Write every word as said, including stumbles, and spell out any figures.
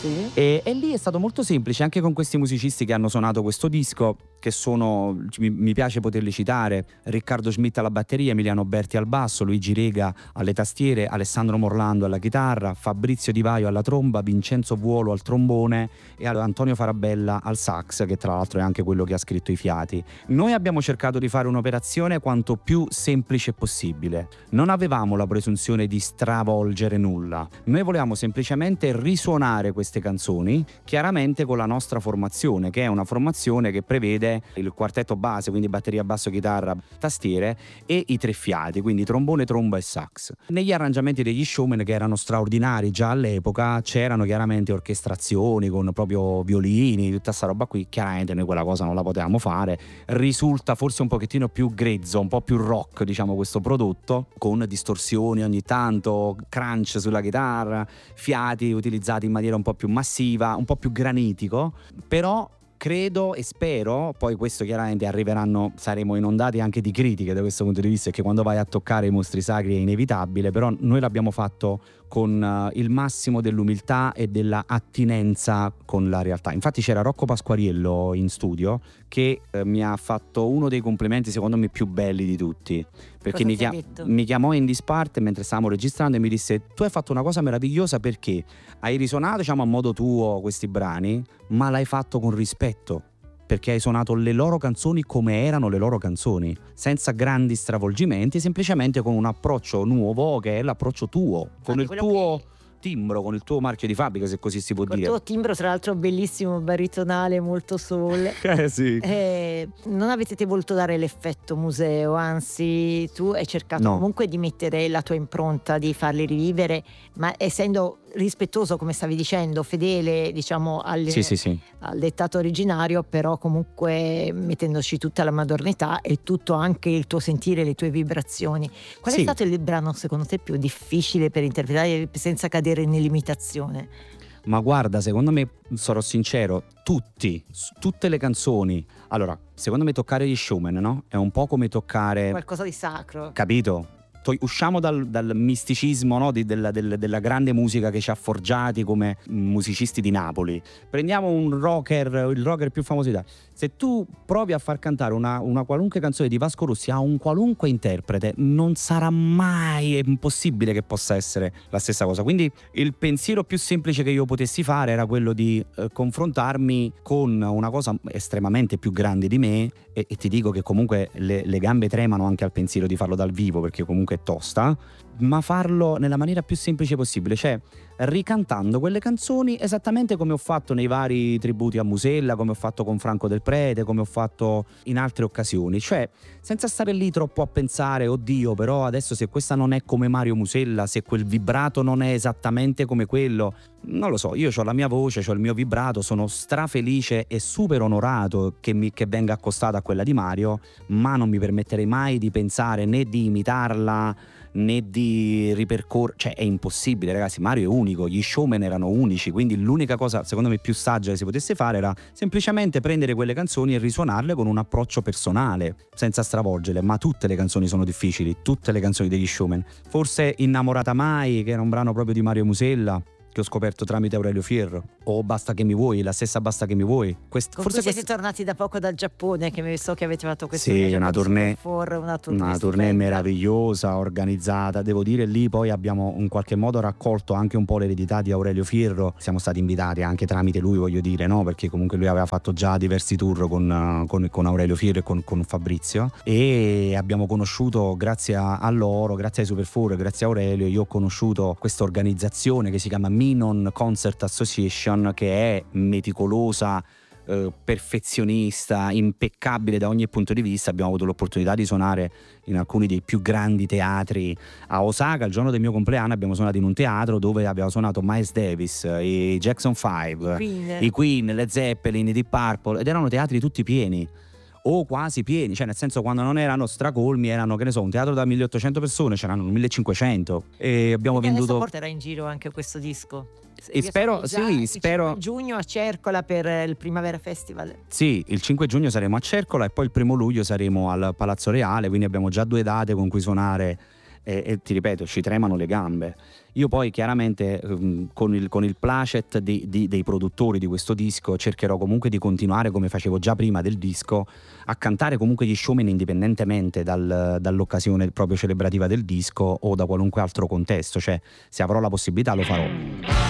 Sì. E, e lì è stato molto semplice, anche con questi musicisti che hanno suonato questo disco, che sono, mi, mi piace poterli citare: Riccardo Schmidt alla batteria, Emiliano Berti al basso, Luigi Rega alle tastiere, Alessandro Morlando alla chitarra, Fabrizio Di Vaio alla tromba, Vincenzo Vuolo al trombone e Antonio Farabella al sax, che tra l'altro è anche quello che ha scritto i fiati. Noi abbiamo cercato di fare un'operazione quanto più semplice possibile. Non avevamo la presunzione di stravolgere nulla. Noi volevamo semplicemente risuonare queste canzoni, chiaramente con la nostra formazione, che è una formazione che prevede il quartetto base, quindi batteria, basso, chitarra, tastiere, e i tre fiati, quindi trombone, tromba e sax. Negli arrangiamenti degli Showmen, che erano straordinari già all'epoca, c'erano chiaramente orchestrazioni con proprio violini, tutta sta roba qui. Chiaramente noi quella cosa non la potevamo fare. Risulta forse un pochettino più grezzo, un po' più rock, diciamo, questo prodotto, con distorsioni ogni tanto, crunch sulla chitarra, fiati utilizzati in maniera un po' più massiva, un po' più granitico, però credo e spero, poi questo chiaramente arriveranno, saremo inondati anche di critiche da questo punto di vista, che quando vai a toccare i mostri sacri è inevitabile, però noi l'abbiamo fatto con uh, il massimo dell'umiltà e della attinenza con la realtà. Infatti c'era Rocco Pasquariello in studio che uh, mi ha fatto uno dei complimenti secondo me più belli di tutti, perché mi, chiam- mi chiamò in disparte mentre stavamo registrando e mi disse: tu hai fatto una cosa meravigliosa, perché hai risuonato, diciamo, a modo tuo questi brani, ma l'hai fatto con rispetto, perché hai suonato le loro canzoni come erano le loro canzoni, senza grandi stravolgimenti, semplicemente con un approccio nuovo che è l'approccio tuo, con il tuo che... timbro, con il tuo marchio di fabbrica, se così si può Col dire. Il tuo timbro, tra l'altro bellissimo, baritonale, molto soul. Eh sì. Eh, non avete voluto dare l'effetto museo, anzi tu hai cercato no. comunque di mettere la tua impronta, di farli rivivere, ma essendo rispettoso, come stavi dicendo, fedele, diciamo, al, sì, sì, sì. al dettato originario, però comunque mettendoci tutta la modernità e tutto anche il tuo sentire, le tue vibrazioni. Qual sì. è stato il brano secondo te più difficile per interpretare senza cadere nell'imitazione? Ma guarda, secondo me, sarò sincero, tutti, tutte le canzoni. Allora, secondo me toccare gli Showmen, no? È un po' come toccare qualcosa di sacro. Capito? Usciamo dal, dal misticismo, no? di, della, della, della grande musica che ci ha forgiati come musicisti di Napoli. Prendiamo un rocker, il rocker più famoso d'Italia. Se tu provi a far cantare una, una qualunque canzone di Vasco Rossi a un qualunque interprete, non sarà mai, è impossibile che possa essere la stessa cosa. Quindi il pensiero più semplice che io potessi fare era quello di eh, confrontarmi con una cosa estremamente più grande di me, e, e ti dico che comunque le, le gambe tremano anche al pensiero di farlo dal vivo, perché comunque è tosta, ma farlo nella maniera più semplice possibile, cioè ricantando quelle canzoni esattamente come ho fatto nei vari tributi a Musella, come ho fatto con Franco Del Prete, come ho fatto in altre occasioni, cioè senza stare lì troppo a pensare oddio però adesso se questa non è come Mario Musella, se quel vibrato non è esattamente come quello, non lo so, io ho la mia voce, ho il mio vibrato, sono strafelice e super onorato che, mi, che venga accostata a quella di Mario, ma non mi permetterei mai di pensare né di imitarla né di ripercorrere, cioè è impossibile ragazzi, Mario è unico, gli Showmen erano unici, quindi l'unica cosa secondo me più saggia che si potesse fare era semplicemente prendere quelle canzoni e risuonarle con un approccio personale, senza stravolgerle, ma tutte le canzoni sono difficili, tutte le canzoni degli Showmen, forse Innamorata Mai, che era un brano proprio di Mario Musella, che ho scoperto tramite Aurelio Fierro, o Basta che mi vuoi, la stessa Basta che mi vuoi. Quest- Con forse cui siete quest- tornati da poco dal Giappone, che so che avete fatto questo sì, una tournée, for, una tournée, una tournée meravigliosa, organizzata, devo dire lì poi abbiamo in qualche modo raccolto anche un po' l'eredità di Aurelio Fierro, siamo stati invitati anche tramite lui, voglio dire, no? Perché comunque lui aveva fatto già diversi tour con, con, con Aurelio Fierro e con, con Fabrizio, e abbiamo conosciuto grazie a, a loro, grazie ai Super Four, grazie a Aurelio, io ho conosciuto questa organizzazione che si chiama Minon Concert Association, che è meticolosa, eh, perfezionista, impeccabile da ogni punto di vista. Abbiamo avuto l'opportunità di suonare in alcuni dei più grandi teatri. A Osaka, il giorno del mio compleanno, abbiamo suonato in un teatro dove abbiamo suonato Miles Davis, i Jackson five, Queen. i Queen, le Zeppelin, i Deep Purple, ed erano teatri tutti pieni o quasi pieni, cioè nel senso quando non erano stracolmi erano, che ne so, un teatro da milleottocento persone, c'erano millecinquecento, e abbiamo Quindi venduto. adesso porterà in giro anche questo disco. E spero, sì, spero. Il giugno a Cercola per il Primavera Festival. Sì, il cinque giugno saremo a Cercola e poi il primo luglio saremo al Palazzo Reale, quindi abbiamo già due date con cui suonare e, e ti ripeto, ci tremano le gambe. Io poi chiaramente ehm, con il, con il placet di, di, dei produttori di questo disco cercherò comunque di continuare, come facevo già prima del disco, a cantare comunque gli showman indipendentemente dal, dall'occasione proprio celebrativa del disco o da qualunque altro contesto, cioè se avrò la possibilità lo farò.